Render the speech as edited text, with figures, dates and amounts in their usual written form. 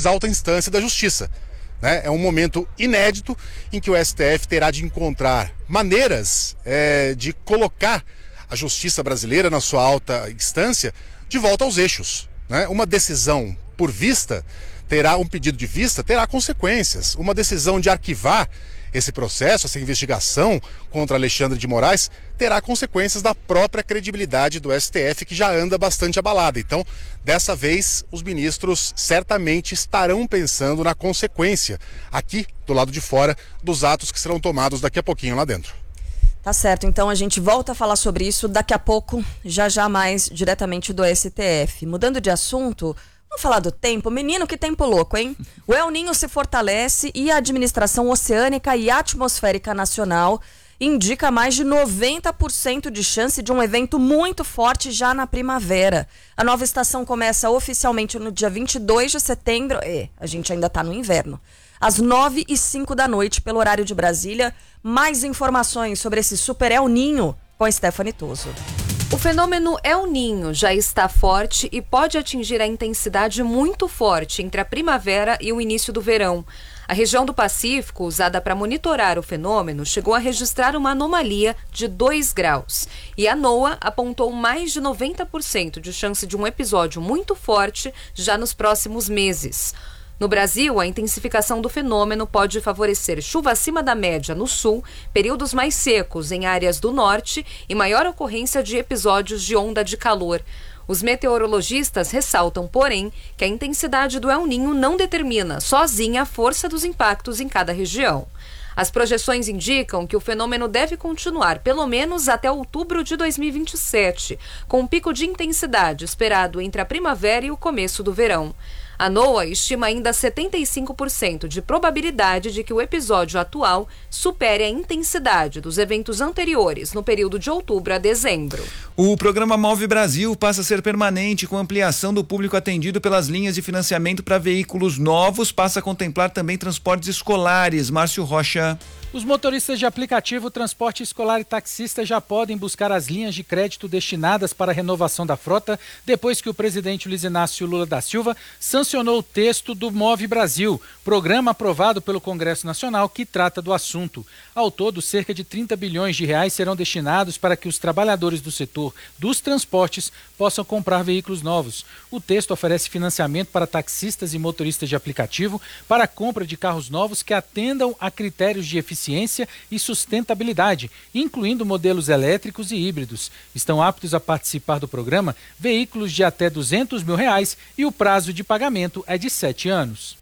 mais alta instância da Justiça. É um momento inédito em que o STF terá de encontrar maneiras de colocar a justiça brasileira na sua alta instância de volta aos eixos. Uma decisão por vista um pedido de vista terá consequências. Uma decisão de arquivar esse processo, essa investigação contra Alexandre de Moraes, terá consequências da própria credibilidade do STF, que já anda bastante abalada. Então, dessa vez, os ministros certamente estarão pensando na consequência, aqui do lado de fora, dos atos que serão tomados daqui a pouquinho lá dentro. Tá certo, então a gente volta a falar sobre isso daqui a pouco, já mais diretamente do STF. Mudando de assunto, vamos falar do tempo? Menino, que tempo louco, hein? O El Niño se fortalece e a Administração Oceânica e Atmosférica Nacional indica mais de 90% de chance de um evento muito forte já na primavera. A nova estação começa oficialmente no dia 22 de setembro. A gente ainda está no inverno. Às 9h05 da noite, pelo horário de Brasília. Mais informações sobre esse Super El Niño com a Stephanie Toso. O fenômeno El Niño já está forte e pode atingir a intensidade muito forte entre a primavera e o início do verão. A região do Pacífico, usada para monitorar o fenômeno, chegou a registrar uma anomalia de 2 graus. E a NOAA apontou mais de 90% de chance de um episódio muito forte já nos próximos meses. No Brasil, a intensificação do fenômeno pode favorecer chuva acima da média no sul, períodos mais secos em áreas do norte e maior ocorrência de episódios de onda de calor. Os meteorologistas ressaltam, porém, que a intensidade do El Niño não determina sozinha a força dos impactos em cada região. As projeções indicam que o fenômeno deve continuar pelo menos até outubro de 2027, com um pico de intensidade esperado entre a primavera e o começo do verão. A NOAA estima ainda 75% de probabilidade de que o episódio atual supere a intensidade dos eventos anteriores no período de outubro a dezembro. O programa Move Brasil passa a ser permanente, com ampliação do público atendido pelas linhas de financiamento para veículos novos, passa a contemplar também transportes escolares. Márcio Rocha. Os motoristas de aplicativo, transporte escolar e taxistas já podem buscar as linhas de crédito destinadas para a renovação da frota depois que o presidente Luiz Inácio Lula da Silva sancionou o texto do Move Brasil, programa aprovado pelo Congresso Nacional que trata do assunto. Ao todo, cerca de 30 bilhões de reais serão destinados para que os trabalhadores do setor dos transportes possam comprar veículos novos. O texto oferece financiamento para taxistas e motoristas de aplicativo para a compra de carros novos que atendam a critérios de eficiência e sustentabilidade, incluindo modelos elétricos e híbridos. Estão aptos a participar do programa veículos de até R$200 mil e o prazo de pagamento é de 7 anos.